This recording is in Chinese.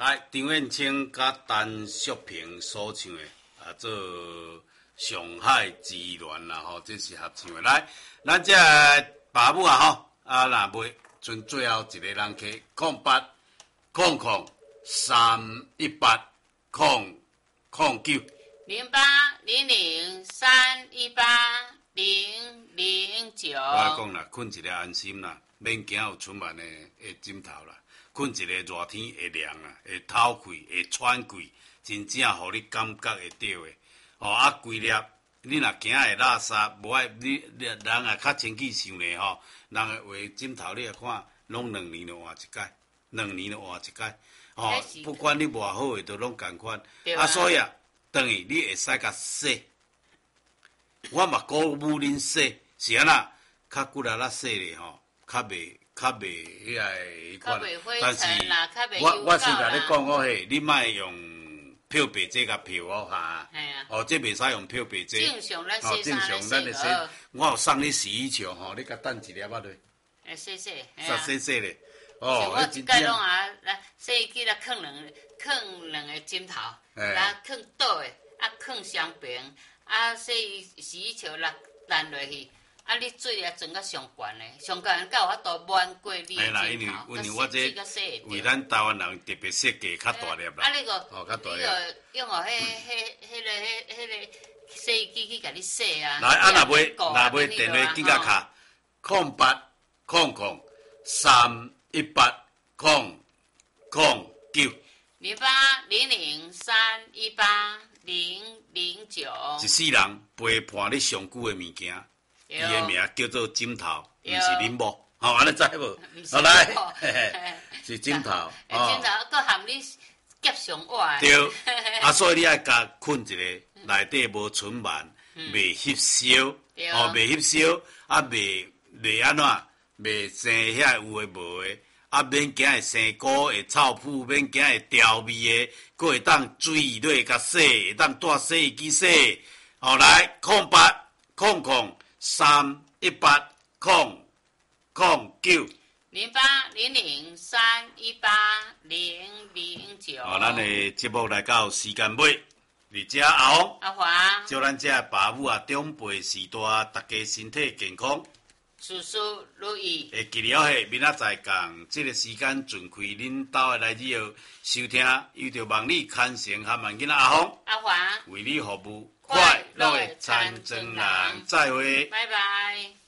来，张燕青甲陈淑萍所唱的做《上海之恋》啦吼，这是合唱的。来，咱这爸母吼，若袂剩最后一个人去0800-318-009。 0800-318-009。 我讲啦，困一个安心啦，免惊有春晚的枕头啦。困一个热天会凉啊，会透气，会喘气，真正互你感觉会对的。规粒你若惊会垃圾，无爱你人也较清气想咧吼。人的话枕头你来看，拢2年就换一届，2年就换一届。不管你偌好的，都拢共款。所以等于你会使甲洗。我嘛鼓舞恁洗，是安那较骨力洗咧吼，较袂迄款。但是我先甲你讲你莫用漂白剂甲漂哈。这袂使用漂白剂。 正常咱洗。 我有送你洗衣球你甲等一粒落。 洗。洗咧。 我即摆拢洗衣机来放两个枕头，来放倒的，放双边，洗衣球来烂落去。你水啊装到上悬嘞，上悬才有法度满过你的枕头。 因为我这为咱台湾人特别设计较大粒啦。 你个用迄个洗衣机去甲你洗啊。 来，若袂电话紧甲卡0800-318-009。 0800-318-009。 一世人陪伴你上久的物件。伊的名叫做枕头，毋是恁某，安尼知无？来，是枕头， 枕头搁含你夹上晚。 对，所以你爱甲困一个内底无春晚，袂吸烧，袂吸烧，袂安怎，袂生遐有诶无诶，免惊会生菇，会臭腐，免惊会调味诶，搁会当水落甲洗，会当带洗衣机洗。来0800-318-009。 0800-318-009。 咱的节目来到时间尾，而这阿华， 祝咱这爸母长辈时代，大家身体健康， 事事如意。 会记了明仔载共这个时间准开恁兜的来日收听，又着望你牵成和万囡仔阿华， 为你服务，快乐的参政人，再会， 拜拜。